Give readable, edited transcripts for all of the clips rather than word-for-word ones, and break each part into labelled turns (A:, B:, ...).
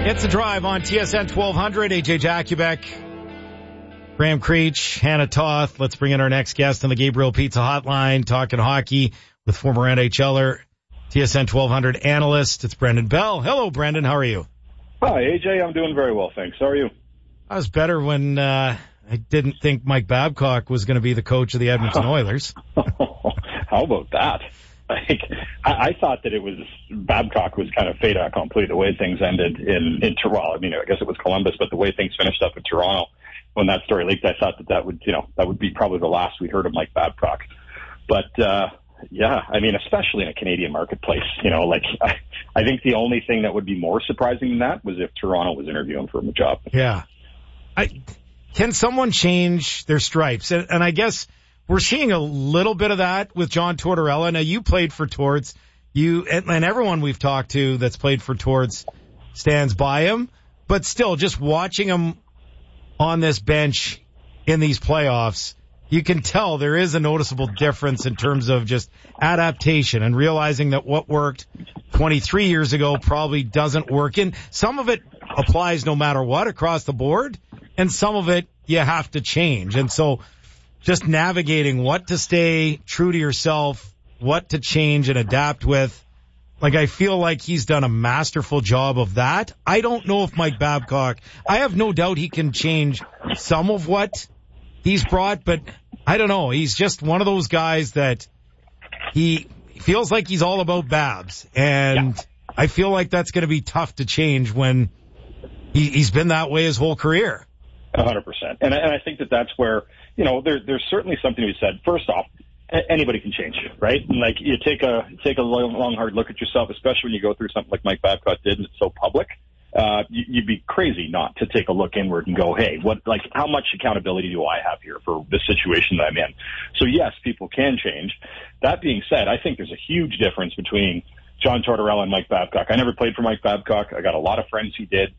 A: It's The Drive on TSN 1200. AJ Jakubek, Graham Creech, Hannah Toth. Let's bring in our next guest on the Gabriel Pizza Hotline, talking hockey with former NHLer, TSN 1200 analyst. It's Brendan Bell. Hello, Brendan. How are you?
B: Hi, AJ. I'm doing very well, thanks. How are you?
A: I was better when I didn't think Mike Babcock was going to be the coach of the Edmonton Oilers.
B: How about that? I thought that it was Babcock was kind of fait accompli the way things ended in Toronto. I mean, I guess it was Columbus, but the way things finished up in Toronto when that story leaked, I thought that would be probably the last we heard of Mike Babcock. But yeah, I mean, especially in a Canadian marketplace, I think the only thing that would be more surprising than that was if Toronto was interviewing for him a job.
A: Yeah. Can someone change their stripes? And I guess we're seeing a little bit of that with John Tortorella. Now, you played for Torts. And everyone we've talked to that's played for Torts stands by him. But still, just watching him on this bench in these playoffs, you can tell there is a noticeable difference in terms of just adaptation and realizing that what worked 23 years ago probably doesn't work. And some of it applies no matter what across the board, and some of it you have to change. And so just navigating what to stay true to yourself, what to change and adapt with. I feel like he's done a masterful job of that. I don't know if Mike Babcock, I have no doubt he can change some of what he's brought, but I don't know. He's just one of those guys that he feels like he's all about Babs. And yeah. I feel like that's going to be tough to change when he's been that way his whole career.
B: 100%. And I think that's where, there's certainly something to be said. First off, anybody can change you, right? And you take a long, hard look at yourself, especially when you go through something like Mike Babcock did and it's so public. You'd be crazy not to take a look inward and go, hey, how much accountability do I have here for the situation that I'm in? So yes, people can change. That being said, I think there's a huge difference between John Tortorella and Mike Babcock. I never played for Mike Babcock. I got a lot of friends who did.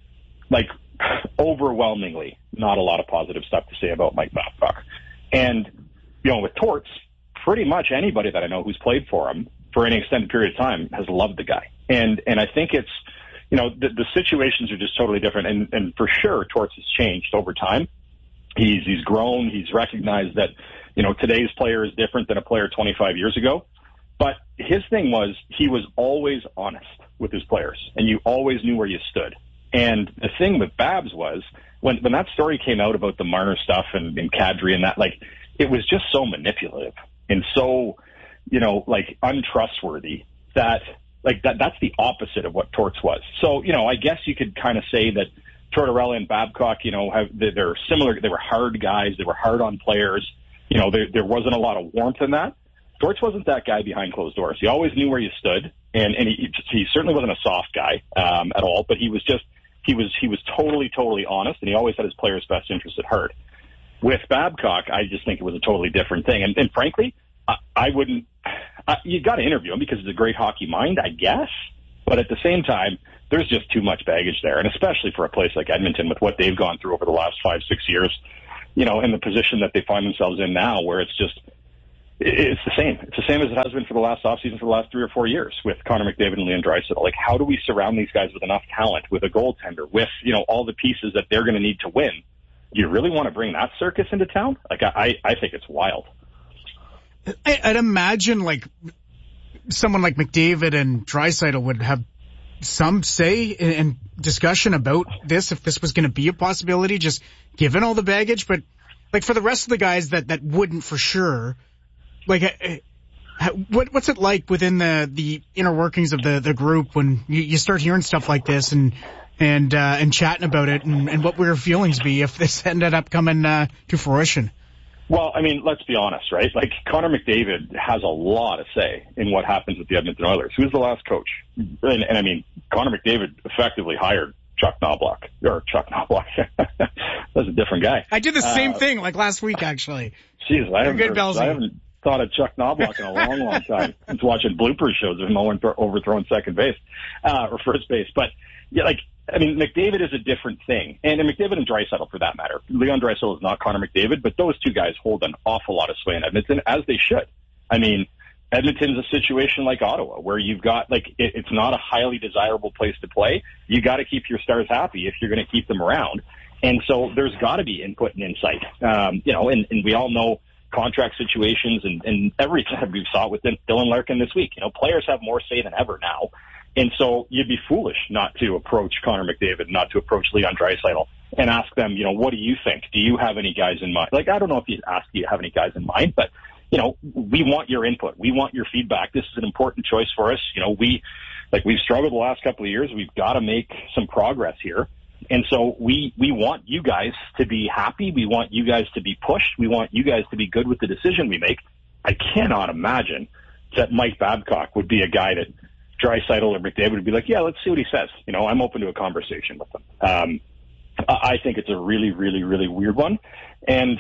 B: Overwhelmingly, not a lot of positive stuff to say about Mike Babcock. And, with Torts, pretty much anybody that I know who's played for him for any extended period of time has loved the guy. And I think it's, the situations are just totally different. And for sure, Torts has changed over time. He's grown. He's recognized that, today's player is different than a player 25 years ago. But his thing was he was always honest with his players, and you always knew where you stood. And the thing with Babs was when that story came out about the Marner stuff and Kadri and that, it was just so manipulative and so, untrustworthy that that's the opposite of what Torts was. So, I guess you could kind of say that Tortorella and Babcock, they're similar. They were hard guys. They were hard on players. There wasn't a lot of warmth in that. Torts wasn't that guy behind closed doors. He always knew where you stood, and he certainly wasn't a soft guy at all. But he was totally honest, and he always had his players' best interest at heart. With Babcock, I just think it was a totally different thing. And frankly, I wouldn't. You got to interview him because he's a great hockey mind, I guess. But at the same time, there's just too much baggage there, and especially for a place like Edmonton with what they've gone through over the last 5-6 years, in the position that they find themselves in now, where it's the same. It's the same as it has been for the last offseason for the last 3 or 4 years with Connor McDavid and Leon Draisaitl. How do we surround these guys with enough talent, with a goaltender, with, all the pieces that they're going to need to win? Do you really want to bring that circus into town? I think it's wild.
C: I'd imagine, someone like McDavid and Draisaitl would have some say in discussion about this, if this was going to be a possibility, just given all the baggage. But, for the rest of the guys that wouldn't for sure, what's it like within the inner workings of the group when you start hearing stuff like this and chatting about it, and what would your feelings be if this ended up coming to fruition?
B: Well, I mean, let's be honest, right? Connor McDavid has a lot to say in what happens with the Edmonton Oilers. Who's the last coach? And I mean, Connor McDavid effectively hired Chuck Knobloch. That's a different guy.
C: I did the same thing last week, actually.
B: Jeez, I haven't thought of Chuck Knobloch in a long time. Since watching blooper shows of him overthrowing second base or first base. But McDavid is a different thing, and McDavid and Draisaitl for that matter. Leon Draisaitl is not Connor McDavid, but those two guys hold an awful lot of sway in Edmonton, as they should. I mean, Edmonton's a situation like Ottawa, where you've got, like, it's not a highly desirable place to play. You got to keep your stars happy if you're going to keep them around. And so there's got to be input and insight. And we all know contract situations and everything. We saw it with Dylan Larkin this week. Players have more say than ever now. And so you'd be foolish not to approach Connor McDavid, not to approach Leon Draisaitl and ask them, what do you think? Do you have any guys in mind? Like, I don't know if you'd ask, do you have any guys in mind? But, we want your input. We want your feedback. This is an important choice for us. We've struggled the last couple of years. We've got to make some progress here. And so we want you guys to be happy. We want you guys to be pushed. We want you guys to be good with the decision we make. I cannot imagine that Mike Babcock would be a guy that Draisaitl or McDavid would be like, yeah, let's see what he says. I'm open to a conversation with him. I think it's a really, really, really weird one. And,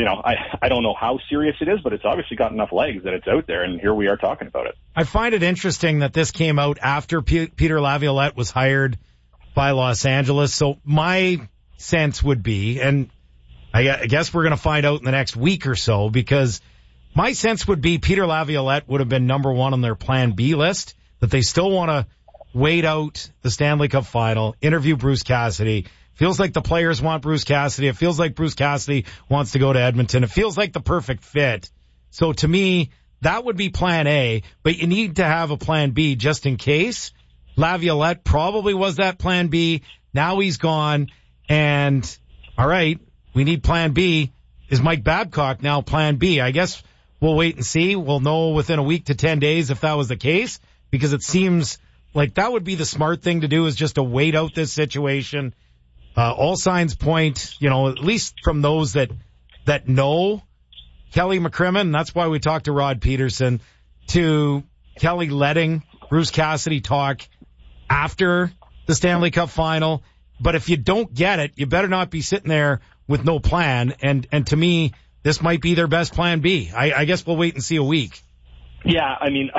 B: I don't know how serious it is, but it's obviously got enough legs that it's out there, and here we are talking about it.
A: I find it interesting that this came out after Peter Laviolette was hired by Los Angeles. So my sense would be, and I guess we're going to find out in the next week or so, because my sense would be Peter Laviolette would have been number one on their plan B list, that they still want to wait out the Stanley Cup final, interview Bruce Cassidy. Feels like the players want Bruce Cassidy. It feels like Bruce Cassidy wants to go to Edmonton. It feels like the perfect fit. So to me, that would be plan A, but you need to have a plan B just in case. Laviolette probably was that plan B. Now he's gone. And all right, we need plan B. Is Mike Babcock now plan B? I guess we'll wait and see. We'll know within a week to 10 days if that was the case, because it seems like that would be the smart thing to do, is just to wait out this situation. All signs point, at least from those that know Kelly McCrimmon, that's why we talked to Rod Peterson, to Kelly letting Bruce Cassidy talk after the Stanley Cup final. But if you don't get it, you better not be sitting there with no plan. And to me, this might be their best plan B. I guess we'll wait and see a week.
B: Yeah,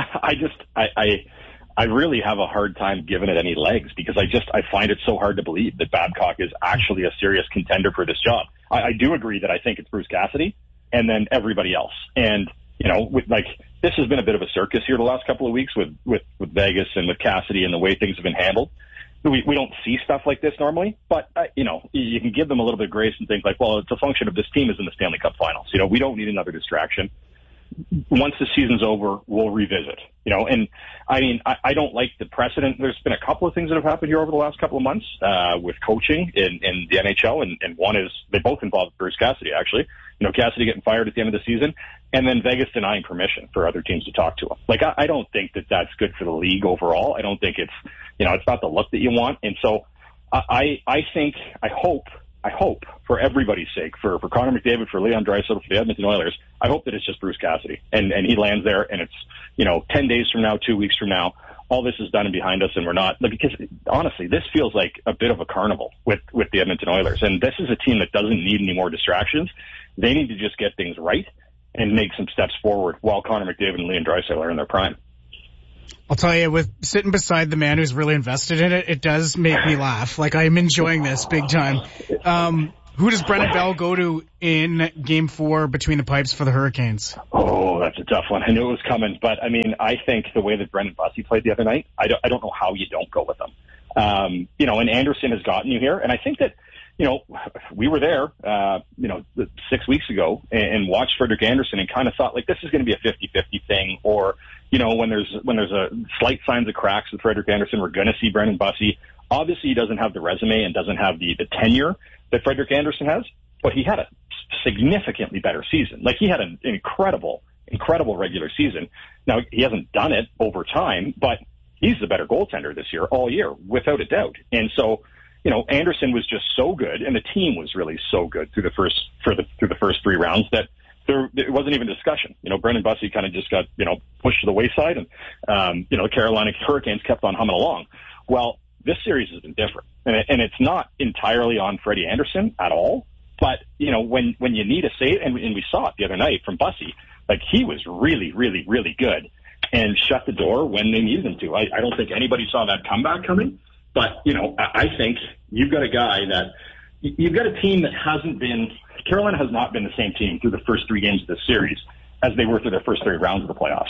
B: I really have a hard time giving it any legs, because I find it so hard to believe that Babcock is actually a serious contender for this job. I do agree that I think it's Bruce Cassidy and then everybody else. And, this has been a bit of a circus here the last couple of weeks with Vegas and with Cassidy and the way things have been handled. We don't see stuff like this normally, but, you can give them a little bit of grace and think like, well, it's a function of this team is in the Stanley Cup finals. We don't need another distraction. Once the season's over, we'll revisit, and I don't like the precedent. There's been a couple of things that have happened here over the last couple of months, with coaching in the NHL. And one is, they both involve Bruce Cassidy, actually, Cassidy getting fired at the end of the season, and then Vegas denying permission for other teams to talk to him. I don't think that that's good for the league overall. I don't think it's, it's not the look that you want. And so I hope for everybody's sake, for Connor McDavid, for Leon Draisaitl, for the Edmonton Oilers, I hope that it's just Bruce Cassidy and he lands there, and it's, 10 days from now, 2 weeks from now, all this is done and behind us, and we're not, because honestly, this feels like a bit of a carnival with the Edmonton Oilers. And this is a team that doesn't need any more distractions. They need to just get things right and make some steps forward while Connor McDavid and Leon Draisaitl are in their prime.
C: I'll tell you, with sitting beside the man who's really invested in it, it does make me laugh. I'm enjoying this big time. Who does Brendan Bell go to in Game 4 between the pipes for the Hurricanes?
B: Oh, that's a tough one. I knew it was coming, but I think the way that Brendan Bussey played the other night, I don't know how you don't go with him. And Anderson has gotten you here, and I think that, we were there, 6 weeks ago and watched Frederik Andersen and kind of thought this is going to be a 50-50 thing, or, when there's a slight signs of cracks with Frederik Andersen, we're going to see Brendan Bussey. Obviously, he doesn't have the resume and doesn't have the tenure that Frederik Andersen has, but he had a significantly better season. He had an incredible regular season. Now, he hasn't done it over time, but he's the better goaltender this year, all year, without a doubt. And so, Anderson was just so good, and the team was really so good through the first three rounds that it wasn't even discussion. Brendan Bussey kind of just got, pushed to the wayside, and, the Carolina Hurricanes kept on humming along. Well, this series has been different, and it's not entirely on Freddie Andersen at all, but, when you need a save, and we saw it the other night from Bussey, he was really, really, really good and shut the door when they needed him to. I don't think anybody saw that comeback coming. But, I think you've got a guy you've got a team that Carolina has not been the same team through the first three games of this series as they were through their first three rounds of the playoffs.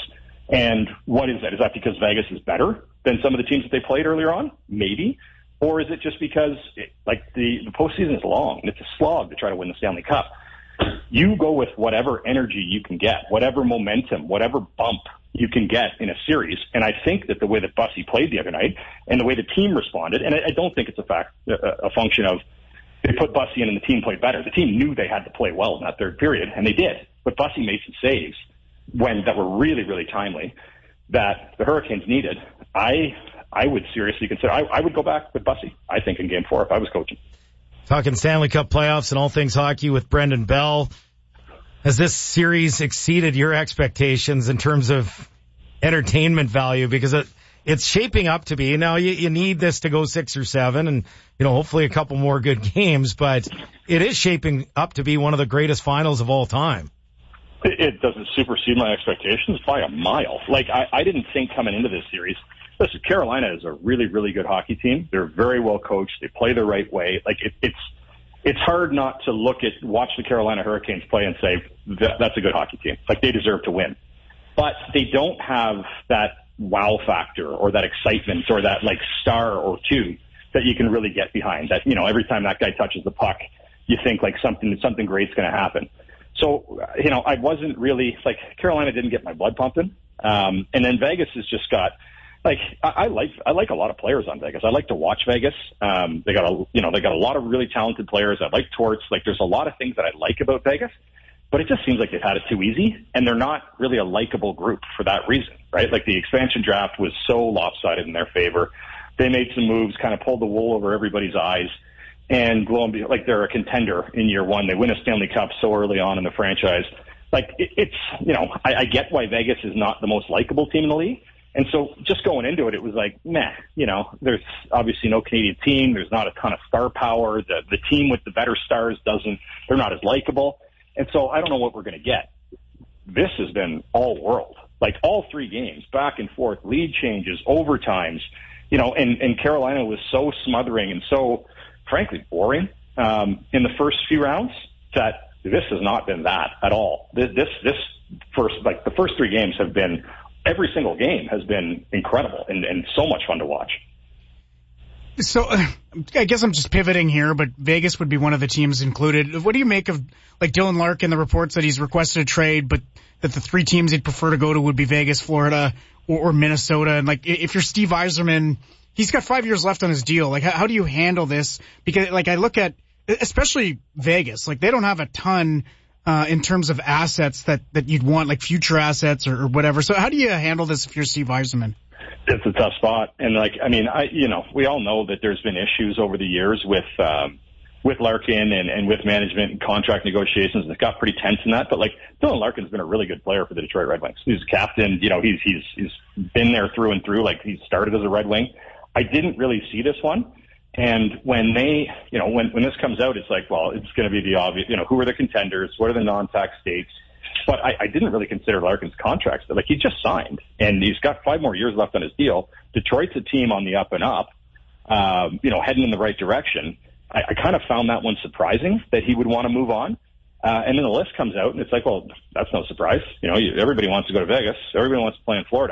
B: And what is that? Is that because Vegas is better than some of the teams that they played earlier on? Maybe. Or is it just because, the postseason is long, and it's a slog to try to win the Stanley Cup? You go with whatever energy you can get, whatever momentum, whatever bump you can get in a series. And I think that the way that Bussy played the other night and the way the team responded, and I don't think it's a function of they put Bussy in and the team played better. The team knew they had to play well in that third period, and they did. But Bussy made some saves that were really, really timely that the Hurricanes needed. I would seriously consider, I would go back with Bussy, I think, in Game 4 if I was coaching.
A: Talking Stanley Cup playoffs and all things hockey with Brendan Bell. Has this series exceeded your expectations in terms of entertainment value? Because it's shaping up to be. Now, you need this to go 6 or 7 and, hopefully a couple more good games, but it is shaping up to be one of the greatest finals of all time.
B: It doesn't supersede my expectations by a mile. I didn't think coming into this series, listen, Carolina is a really, really good hockey team. They're very well coached. They play the right way. It's hard not to watch the Carolina Hurricanes play and say, that's a good hockey team. They deserve to win. But they don't have that wow factor or that excitement or that star or two that you can really get behind. That, every time that guy touches the puck, you think something great's going to happen. So, I wasn't really, Carolina didn't get my blood pumping. And then Vegas has just got, I like a lot of players on Vegas. I like to watch Vegas. They got a lot of really talented players. I like Torts. There's a lot of things that I like about Vegas, but it just seems like they've had it too easy, and they're not really a likable group for that reason, right? The expansion draft was so lopsided in their favor. They made some moves, kind of pulled the wool over everybody's eyes, and lo and behold, they're a contender in year one. They win a Stanley Cup so early on in the franchise. I get why Vegas is not the most likable team in the league. And so just going into it, it was meh, there's obviously no Canadian team. There's not a ton of star power. The team with the better stars they're not as likable. And so I don't know what we're going to get. This has been all world, all 3 games, back and forth, lead changes, overtimes, and Carolina was so smothering and so, frankly, boring, in the first few rounds that this has not been that at all. The first 3 games have been, every single game has been incredible and so much fun to watch.
C: So I guess I'm just pivoting here, but Vegas would be one of the teams included. What do you make of Dylan Larkin, the reports that he's requested a trade, but that the 3 teams he'd prefer to go to would be Vegas, Florida, or Minnesota? And if you're Steve Yzerman, he's got 5 years left on his deal. How do you handle this? Because I look at, especially Vegas, they don't have a ton in terms of assets that you'd want, future assets or whatever. So how do you handle this if you're Steve Yzerman?
B: It's a tough spot. And we all know that there's been issues over the years with Larkin and with management and contract negotiations. It got pretty tense in that. But Dylan Larkin's been a really good player for the Detroit Red Wings. He's a captain. He's been there through and through. He started as a Red Wing. I didn't really see this one. And when they, when this comes out, it's it's going to be the obvious, who are the contenders? What are the non-tax states? But I didn't really consider Larkin's contracts. He just signed, and he's got 5 more years left on his deal. Detroit's a team on the up and up, heading in the right direction. I kind of found that one surprising that he would want to move on. And then the list comes out, and it's well, that's no surprise. Everybody wants to go to Vegas. Everybody wants to play in Florida.